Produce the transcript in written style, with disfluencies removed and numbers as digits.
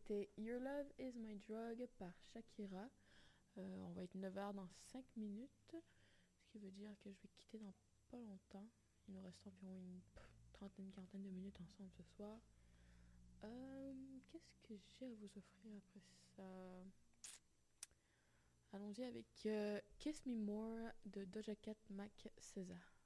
c'était Your Love Is My Drug par Shakira. On va être 9h dans 5 minutes, ce qui veut dire que je vais quitter dans pas longtemps. Il nous reste environ une trentaine, quarantaine de minutes ensemble ce soir. Qu'est-ce que j'ai à vous offrir après ça? Allons-y avec Kiss Me More de Doja Cat Mac César.